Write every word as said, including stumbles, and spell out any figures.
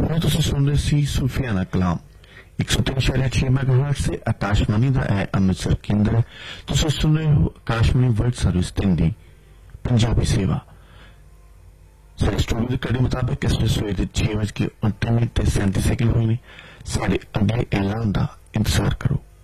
हुणे तुसीं सुन रहे सी सूफियाना कलाम एक सौ तीन शहर छह मेगाहर्ट्ज से आकाशवाणी का है अमृतसर केंद्र। तुसीं सुन रहे हो आकाशवाणी वर्ल्ड सर्विस तीन दी पंजाबी सेवा। साढ़े स्टूडियो के मुताबिक इस सवेरे छह बज के उनतीस मिनट सैंती सैकेंड हुए ने। साढ़े अगले ऐलान का इंतजार करो।